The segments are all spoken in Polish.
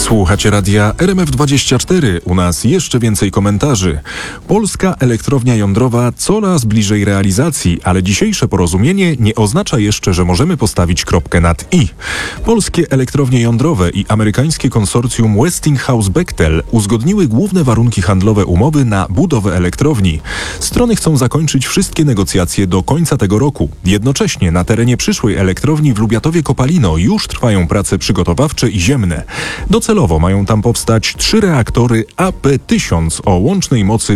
Słuchacie radia RMF24. U nas jeszcze więcej komentarzy. Polska elektrownia jądrowa coraz bliżej realizacji, ale dzisiejsze porozumienie nie oznacza jeszcze, że możemy postawić kropkę nad i. Polskie elektrownie jądrowe i amerykańskie konsorcjum Westinghouse-Bechtel uzgodniły główne warunki handlowe umowy na budowę elektrowni. Strony chcą zakończyć wszystkie negocjacje do końca tego roku. Jednocześnie na terenie przyszłej elektrowni w Lubiatowie-Kopalino już trwają prace przygotowawcze i ziemne. Docelowo mają tam powstać 3 reaktory AP1000 o łącznej mocy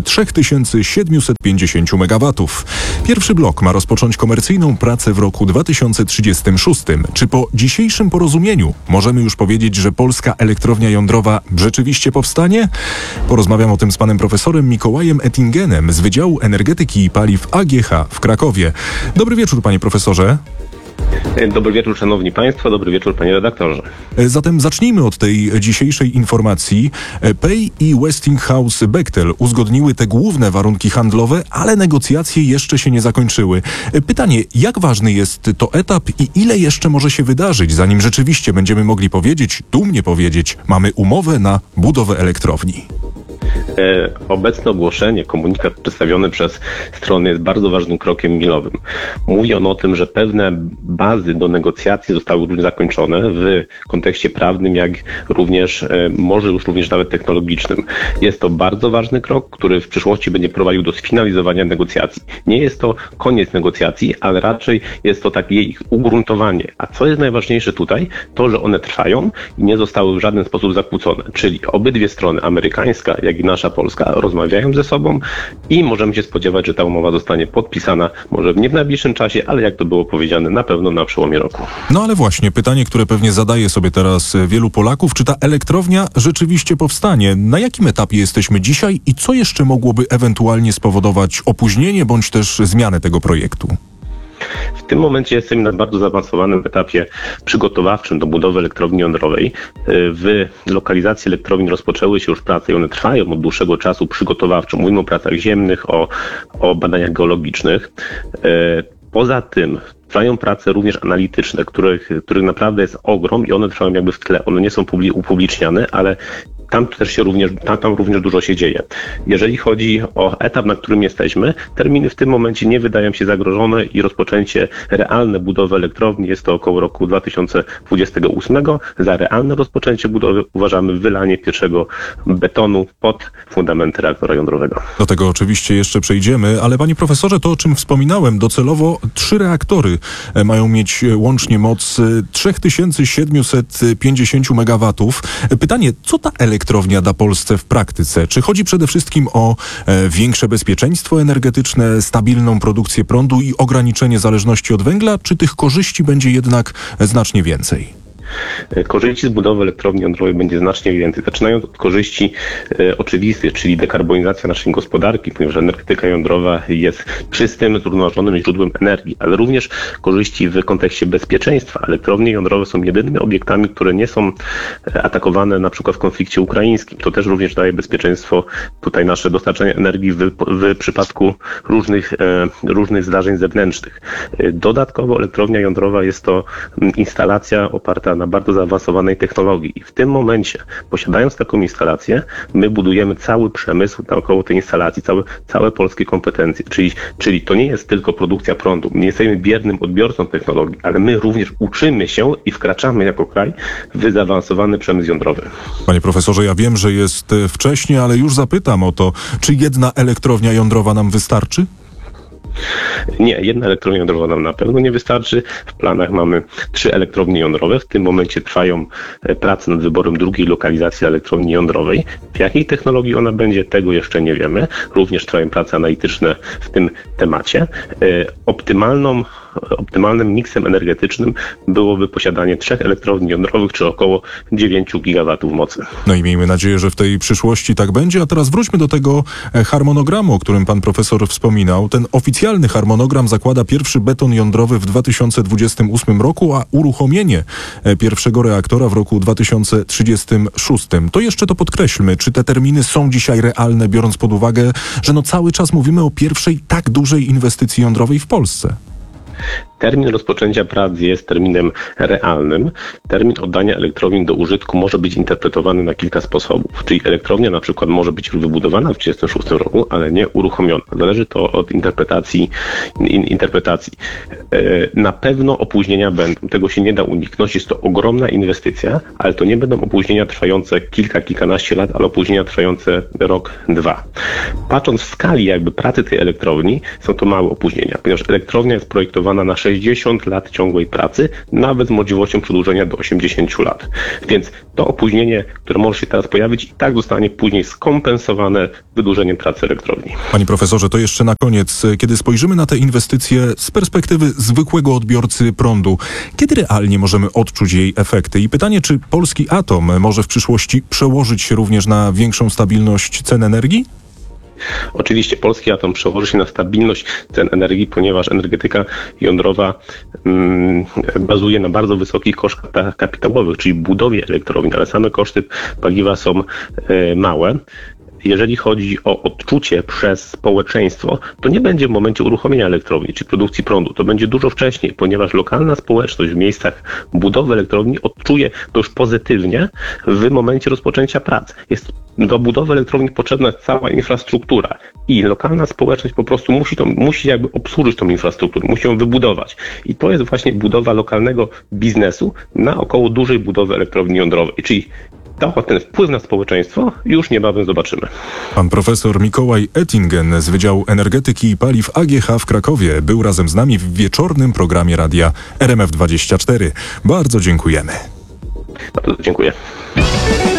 3750 MW. Pierwszy blok ma rozpocząć komercyjną pracę w roku 2036. Czy po dzisiejszym porozumieniu możemy już powiedzieć, że polska elektrownia jądrowa rzeczywiście powstanie? Porozmawiam o tym z panem profesorem Mikołajem Ettingenem z Wydziału Energetyki i Paliw AGH w Krakowie. Dobry wieczór, panie profesorze. Dobry wieczór, szanowni państwo, dobry wieczór, panie redaktorze. Zatem zacznijmy od tej dzisiejszej informacji. PEI i Westinghouse-Bechtel uzgodniły te główne warunki handlowe, ale negocjacje jeszcze się nie zakończyły. Pytanie, jak ważny jest to etap i ile jeszcze może się wydarzyć, zanim rzeczywiście będziemy mogli powiedzieć, dumnie powiedzieć, mamy umowę na budowę elektrowni? Obecne ogłoszenie, komunikat przedstawiony przez strony jest bardzo ważnym krokiem milowym. Mówi on o tym, że pewne bazy do negocjacji zostały już zakończone w kontekście prawnym, jak również może już również nawet technologicznym. Jest to bardzo ważny krok, który w przyszłości będzie prowadził do sfinalizowania negocjacji. Nie jest to koniec negocjacji, ale raczej jest to takie ich ugruntowanie. A co jest najważniejsze tutaj? To, że one trwają i nie zostały w żaden sposób zakłócone. Czyli obydwie strony, amerykańska, jak i nasza polska, rozmawiają ze sobą i możemy się spodziewać, że ta umowa zostanie podpisana może nie w najbliższym czasie, ale jak to było powiedziane, na pewno na przełomie roku. No ale właśnie, pytanie, które pewnie zadaje sobie teraz wielu Polaków, czy ta elektrownia rzeczywiście powstanie? Na jakim etapie jesteśmy dzisiaj i co jeszcze mogłoby ewentualnie spowodować opóźnienie bądź też zmianę tego projektu? W tym momencie jesteśmy na bardzo zaawansowanym etapie przygotowawczym do budowy elektrowni jądrowej. W lokalizacji elektrowni rozpoczęły się już prace i one trwają od dłuższego czasu przygotowawczo. Mówimy o pracach ziemnych, o badaniach geologicznych. Poza tym trwają prace również analityczne, których naprawdę jest ogrom i one trwają jakby w tle. One nie są upubliczniane, ale tam również dużo się dzieje. Jeżeli chodzi o etap, na którym jesteśmy, terminy w tym momencie nie wydają się zagrożone i rozpoczęcie realne budowy elektrowni jest to około roku 2028. Za realne rozpoczęcie budowy uważamy wylanie pierwszego betonu pod fundamenty reaktora jądrowego. Do tego oczywiście jeszcze przejdziemy, ale panie profesorze, to o czym wspominałem, docelowo 3 reaktory mają mieć łącznie moc 3750 MW. Pytanie, co ta elektrownia da Polsce w praktyce? Czy chodzi przede wszystkim o większe bezpieczeństwo energetyczne, stabilną produkcję prądu i ograniczenie zależności od węgla, czy tych korzyści będzie jednak znacznie więcej? Korzyści z budowy elektrowni jądrowej będzie znacznie więcej. Zaczynając od korzyści oczywistych, czyli dekarbonizacja naszej gospodarki, ponieważ energetyka jądrowa jest czystym, zrównoważonym źródłem energii, ale również korzyści w kontekście bezpieczeństwa. Elektrownie jądrowe są jedynymi obiektami, które nie są atakowane na przykład w konflikcie ukraińskim. To też również daje bezpieczeństwo tutaj nasze dostarczenie energii w przypadku różnych zdarzeń zewnętrznych. Dodatkowo elektrownia jądrowa jest to instalacja oparta na bardzo zaawansowanej technologii. I w tym momencie, posiadając taką instalację, my budujemy cały przemysł naokoło tej instalacji, całe polskie kompetencje. Czyli to nie jest tylko produkcja prądu. My nie jesteśmy biernym odbiorcą technologii, ale my również uczymy się i wkraczamy jako kraj w zaawansowany przemysł jądrowy. Panie profesorze, ja wiem, że jest wcześnie, ale już zapytam o to, czy jedna elektrownia jądrowa nam wystarczy? Nie, jedna elektrownia jądrowa nam na pewno nie wystarczy. W planach mamy 3 elektrownie jądrowe. W tym momencie trwają prace nad wyborem drugiej lokalizacji elektrowni jądrowej. W jakiej technologii ona będzie, tego jeszcze nie wiemy. Również trwają prace analityczne w tym temacie. Optymalnym miksem energetycznym byłoby posiadanie 3 elektrowni jądrowych, czy około 9 gigawatów mocy. No i miejmy nadzieję, że w tej przyszłości tak będzie. A teraz wróćmy do tego harmonogramu, o którym pan profesor wspominał. Ten oficjalny harmonogram zakłada pierwszy beton jądrowy w 2028 roku, a uruchomienie pierwszego reaktora w roku 2036. To jeszcze to podkreślmy. Czy te terminy są dzisiaj realne, biorąc pod uwagę, że cały czas mówimy o pierwszej tak dużej inwestycji jądrowej w Polsce? Termin rozpoczęcia prac jest terminem realnym. Termin oddania elektrowni do użytku może być interpretowany na kilka sposobów. Czyli elektrownia na przykład może być już wybudowana w 1936 roku, ale nie uruchomiona. Zależy to od interpretacji. Na pewno opóźnienia będą. Tego się nie da uniknąć. Jest to ogromna inwestycja, ale to nie będą opóźnienia trwające kilkanaście lat, ale opóźnienia trwające rok, dwa. Patrząc w skali jakby pracy tej elektrowni, są to małe opóźnienia, ponieważ elektrownia jest projektowana na 60 lat ciągłej pracy, nawet z możliwością przedłużenia do 80 lat. Więc to opóźnienie, które może się teraz pojawić, i tak zostanie później skompensowane wydłużeniem pracy elektrowni. Panie profesorze, to jeszcze na koniec, kiedy spojrzymy na te inwestycje z perspektywy zwykłego odbiorcy prądu, kiedy realnie możemy odczuć jej efekty? I pytanie, czy polski atom może w przyszłości przełożyć się również na większą stabilność cen energii? Oczywiście polski atom przełoży się na stabilność cen energii, ponieważ energetyka jądrowa bazuje na bardzo wysokich kosztach kapitałowych, czyli budowie elektrowni, ale same koszty paliwa są małe. Jeżeli chodzi o odczucie przez społeczeństwo, to nie będzie w momencie uruchomienia elektrowni czy produkcji prądu. To będzie dużo wcześniej, ponieważ lokalna społeczność w miejscach budowy elektrowni odczuje to już pozytywnie w momencie rozpoczęcia prac. Jest do budowy elektrowni potrzebna cała infrastruktura i lokalna społeczność po prostu musi jakby obsłużyć tą infrastrukturę, musi ją wybudować. I to jest właśnie budowa lokalnego biznesu naokoło dużej budowy elektrowni jądrowej, czyli ten wpływ na społeczeństwo już niebawem zobaczymy. Pan profesor Mikołaj Ettingen z Wydziału Energetyki i Paliw AGH w Krakowie był razem z nami w wieczornym programie radia RMF24. Bardzo dziękujemy. Bardzo dziękuję.